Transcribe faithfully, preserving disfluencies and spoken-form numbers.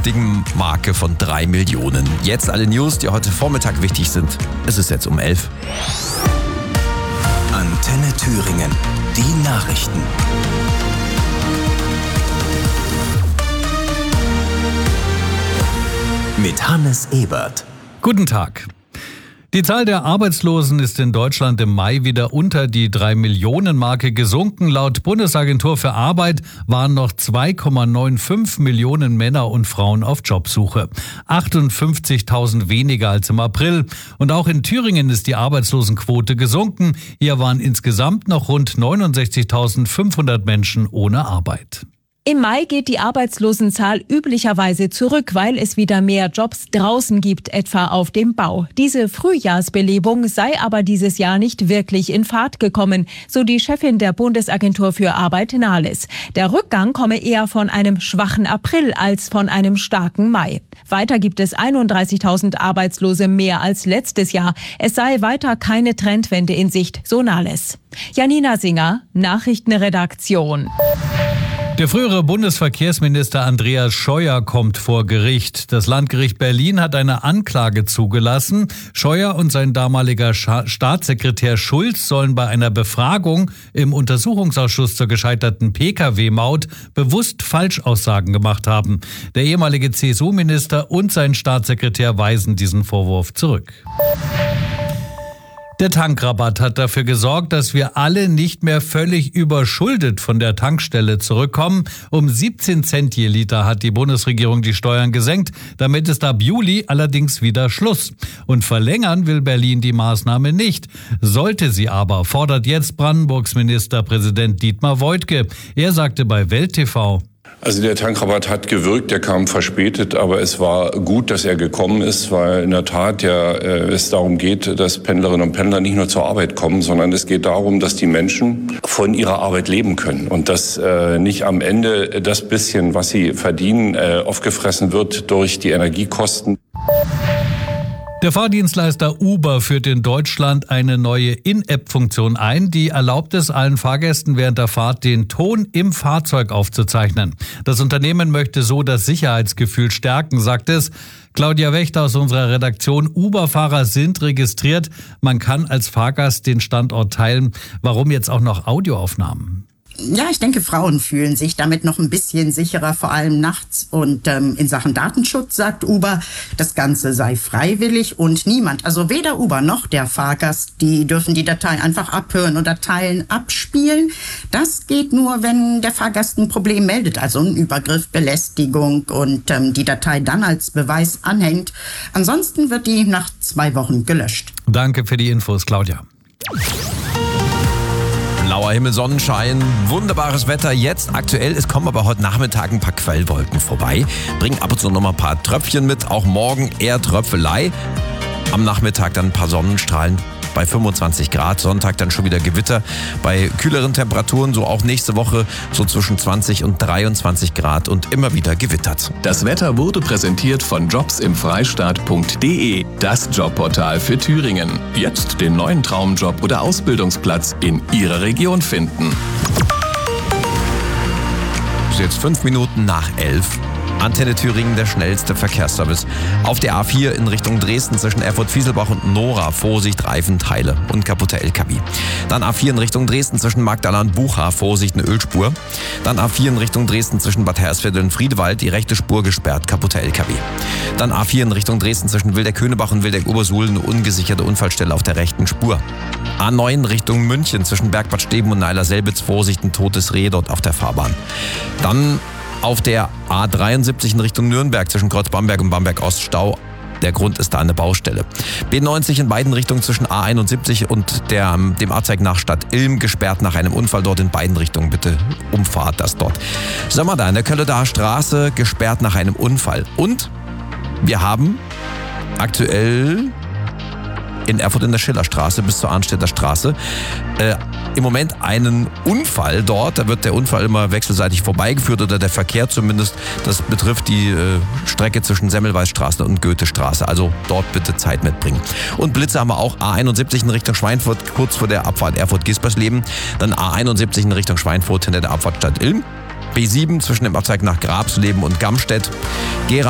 wichtigen Marke von drei Millionen. Jetzt alle News, die heute Vormittag wichtig sind. Es ist jetzt um elf. Antenne Thüringen. Die Nachrichten. Mit Hannes Ebert. Guten Tag. Die Zahl der Arbeitslosen ist in Deutschland im Mai wieder unter die drei Millionen Marke gesunken. Laut Bundesagentur für Arbeit waren noch zwei Komma fünfundneunzig Millionen Männer und Frauen auf Jobsuche. achtundfünfzigtausend weniger als im April. Und auch in Thüringen ist die Arbeitslosenquote gesunken. Hier waren insgesamt noch rund neunundsechzigtausendfünfhundert Menschen ohne Arbeit. Im Mai geht die Arbeitslosenzahl üblicherweise zurück, weil es wieder mehr Jobs draußen gibt, etwa auf dem Bau. Diese Frühjahrsbelebung sei aber dieses Jahr nicht wirklich in Fahrt gekommen, so die Chefin der Bundesagentur für Arbeit Nahles. Der Rückgang komme eher von einem schwachen April als von einem starken Mai. Weiter gibt es einunddreißigtausend Arbeitslose mehr als letztes Jahr. Es sei weiter keine Trendwende in Sicht, so Nahles. Janina Singer, Nachrichtenredaktion. Der frühere Bundesverkehrsminister Andreas Scheuer kommt vor Gericht. Das Landgericht Berlin hat eine Anklage zugelassen. Scheuer und sein damaliger Scha- Staatssekretär Schulz sollen bei einer Befragung im Untersuchungsausschuss zur gescheiterten P K W-Maut bewusst Falschaussagen gemacht haben. Der ehemalige C S U-Minister und sein Staatssekretär weisen diesen Vorwurf zurück. Der Tankrabatt hat dafür gesorgt, dass wir alle nicht mehr völlig überschuldet von der Tankstelle zurückkommen. Um siebzehn Cent je Liter hat die Bundesregierung die Steuern gesenkt. Damit ist ab Juli allerdings wieder Schluss. Und verlängern will Berlin die Maßnahme nicht. Sollte sie aber, fordert jetzt Brandenburgs Ministerpräsident Dietmar Woidke. Er sagte bei Welt T V: Also der Tankrabatt hat gewirkt, der kam verspätet, aber es war gut, dass er gekommen ist, weil in der Tat ja äh, es darum geht, dass Pendlerinnen und Pendler nicht nur zur Arbeit kommen, sondern es geht darum, dass die Menschen von ihrer Arbeit leben können und dass äh, nicht am Ende das bisschen, was sie verdienen, äh, aufgefressen wird durch die Energiekosten. Der Fahrdienstleister Uber führt in Deutschland eine neue In-App-Funktion ein, die erlaubt es allen Fahrgästen während der Fahrt den Ton im Fahrzeug aufzuzeichnen. Das Unternehmen möchte so das Sicherheitsgefühl stärken, sagt es. Claudia Wächter aus unserer Redaktion: Uber-Fahrer sind registriert. Man kann als Fahrgast den Standort teilen. Warum jetzt auch noch Audioaufnahmen? Ja, ich denke, Frauen fühlen sich damit noch ein bisschen sicherer, vor allem nachts. Und ähm, in Sachen Datenschutz sagt Uber, das Ganze sei freiwillig und niemand, also weder Uber noch der Fahrgast, die dürfen die Datei einfach abhören oder teilen, abspielen. Das geht nur, wenn der Fahrgast ein Problem meldet, also ein Übergriff, Belästigung und ähm, die Datei dann als Beweis anhängt. Ansonsten wird die nach zwei Wochen gelöscht. Danke für die Infos, Claudia. Blauer Himmel, Sonnenschein, wunderbares Wetter jetzt aktuell. Es kommen aber heute Nachmittag ein paar Quellwolken vorbei. Bringen ab und zu noch mal ein paar Tröpfchen mit. Auch morgen eher Tröpfelei. Am Nachmittag dann ein paar Sonnenstrahlen bei fünfundzwanzig Grad. Sonntag dann schon wieder Gewitter bei kühleren Temperaturen. So auch nächste Woche so zwischen zwanzig und dreiundzwanzig Grad und immer wieder gewittert. Das Wetter wurde präsentiert von jobs im Freistaat punkt de, das Jobportal für Thüringen. Jetzt den neuen Traumjob oder Ausbildungsplatz in Ihrer Region finden. Es ist jetzt fünf Minuten nach elf. Antenne Thüringen, der schnellste Verkehrsservice. Auf der A vier in Richtung Dresden zwischen Erfurt-Fieselbach und Nora. Vorsicht, Reifenteile und kaputter L K W. Dann A vier in Richtung Dresden zwischen Magdala und Bucha. Vorsicht, eine Ölspur. Dann A vier in Richtung Dresden zwischen Bad Hersfeld und Friedewald. Die rechte Spur gesperrt, kaputter L K W. Dann A vier in Richtung Dresden zwischen Wildeck-Höhnebach und Wildeck-Obersuhl. Eine ungesicherte Unfallstelle auf der rechten Spur. A neun Richtung München zwischen Bergbad Steben und Neiler-Selbitz. Vorsicht, ein totes Reh dort auf der Fahrbahn. Dann auf der A dreiundsiebzig in Richtung Nürnberg zwischen Kreuz-Bamberg und Bamberg-Ost Stau. Der Grund ist da eine Baustelle. B neunzig in beiden Richtungen zwischen A einundsiebzig und der, dem Abzweig nach Stadt Ilm gesperrt nach einem Unfall dort in beiden Richtungen. Bitte umfahrt das dort. Sommerda in der Kölledaer Straße gesperrt nach einem Unfall. Und wir haben aktuell in Erfurt in der Schillerstraße bis zur Arnstädter Straße äh, im Moment einen Unfall dort. Da wird der Unfall immer wechselseitig vorbeigeführt oder der Verkehr zumindest. Das betrifft die äh, Strecke zwischen Semmelweisstraße und Goethestraße. Also dort bitte Zeit mitbringen. Und Blitze haben wir auch. A einundsiebzig in Richtung Schweinfurt, kurz vor der Abfahrt Erfurt-Gispersleben. Dann A einundsiebzig in Richtung Schweinfurt hinter der Abfahrt Stadt Ilm. B sieben zwischen dem Abzweig nach Grabsleben und Gamstedt.